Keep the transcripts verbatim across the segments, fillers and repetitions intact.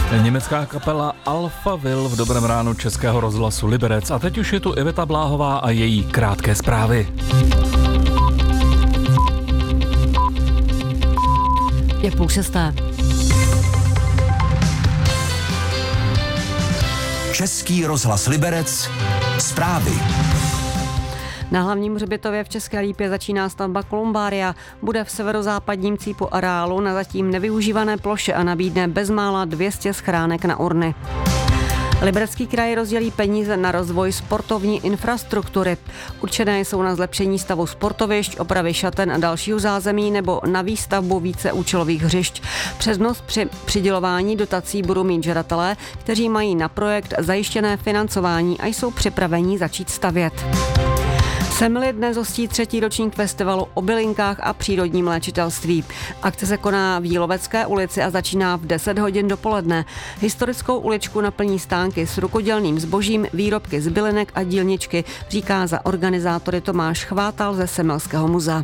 Německá kapela Alphaville v dobrém ránu Českého rozhlasu Liberec. A teď už je tu Iveta Bláhová a její krátké zprávy. Je půl šesté. Český rozhlas Liberec. Zprávy. Na hlavním hřbitově v České Lípě začíná stavba kolumbária. Bude v severozápadním cípu areálu na zatím nevyužívané ploše a nabídne bezmála dvě stě schránek na urny. Liberecký kraj rozdělí peníze na rozvoj sportovní infrastruktury. Určené jsou na zlepšení stavu sportovišť, opravy šaten a dalšího zázemí nebo na výstavbu více účelových hřišť. Přednost při přidělování dotací budou mít žadatelé, kteří mají na projekt zajištěné financování a jsou připraveni začít stavět. Semily dnes hostí třetí ročník festivalu o bylinkách a přírodním léčitelství. Akce se koná v Jílovecké ulici a začíná v deset hodin dopoledne. Historickou uličku naplní stánky s rukodělným zbožím, výrobky z bylinek a dílničky, říká za organizátory Tomáš Chvátal ze Semilského muzea.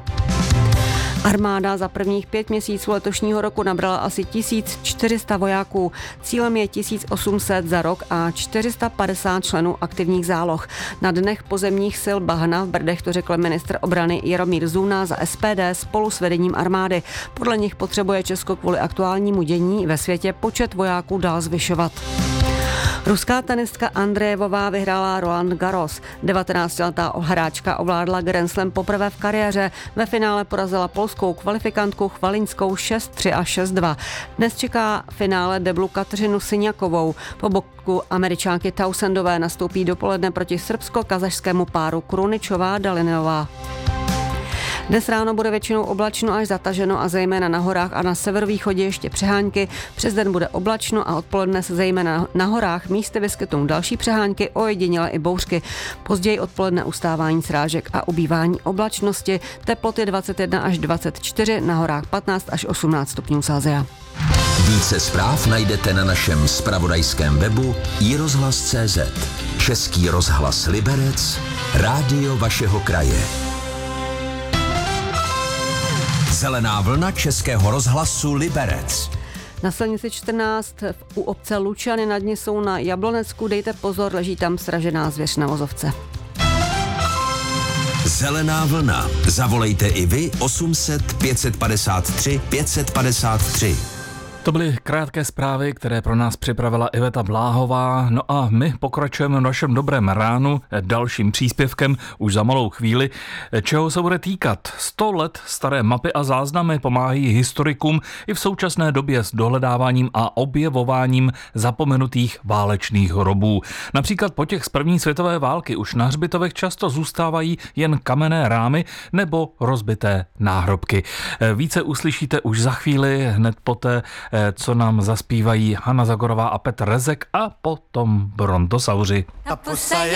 Armáda za prvních pět měsíců letošního roku nabrala asi tisíc čtyři sta vojáků. Cílem je tisíc osm set za rok a čtyři sta padesát členů aktivních záloh. Na dnech pozemních sil Bahna v Brdech to řekl ministr obrany Jaromír Zůna za S P D spolu s vedením armády. Podle nich potřebuje Česko kvůli aktuálnímu dění ve světě počet vojáků dál zvyšovat. Ruská tenistka Andrejevová vyhrála Roland Garros. devatenáctiletá hráčka ovládla Grand Slam poprvé v kariéře. Ve finále porazila polskou kvalifikantku Chvalinskou šest tři a šest dva. Dnes čeká finále deblu Kateřinu Syňakovou. Po boku Američanky Tausendové nastoupí dopoledne proti srbsko-kazašskému páru Kruničová Dalinová. Dnes ráno bude většinou oblačno až zataženo a zejména na horách a na severovýchodě ještě přehánky. Přes den bude oblačno a odpoledne se zejména na horách místy vyskytnou další přehánky, ojediněle i bouřky. Později odpoledne ustávání srážek a ubývání oblačnosti. Teploty dvacet jedna až dvacet čtyři, na horách patnáct až osmnáct stupňů Celsia. Více zpráv najdete na našem zpravodajském webu i rozhlas tečka cé zet. Český rozhlas Liberec, rádio vašeho kraje. Zelená vlna Českého rozhlasu Liberec. Na silnici čtrnáct u obce Lučany nad Nisou na Jablonecku, dejte pozor, leží tam sražená zvěř na vozovce. Zelená vlna. Zavolejte i vy osm set pět padesát tři pět padesát tři. To byly krátké zprávy, které pro nás připravila Iveta Bláhová. No a my pokračujeme v našem dobrém ránu dalším příspěvkem už za malou chvíli. Čeho se bude týkat? Sto let staré mapy a záznamy pomáhají historikům i v současné době s dohledáváním a objevováním zapomenutých válečných hrobů. Například po těch z první světové války už na hřbitovech často zůstávají jen kamenné rámy nebo rozbité náhrobky. Více uslyšíte už za chvíli, hned poté, co nám zaspívají Hana Zagorová a Petr Rezek a potom Brontosauři.